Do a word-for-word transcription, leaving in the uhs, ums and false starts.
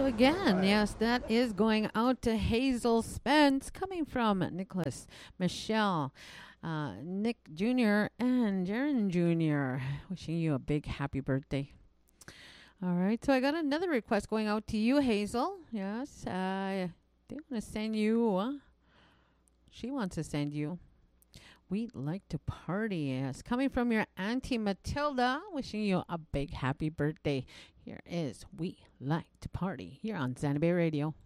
So again, yes, that is going out to Hazel Spence, coming from Nicholas, Michelle, uh, Nick Junior, and Jaron Junior Wishing you a big happy birthday. All right, so I got another request going out to you, Hazel. Yes, uh, they want to send you. Uh, she wants to send you. We like to party. Yes, coming from your Auntie Matilda, wishing you a big happy birthday. Here is We Like to Party here on Xanadu Bay Radio.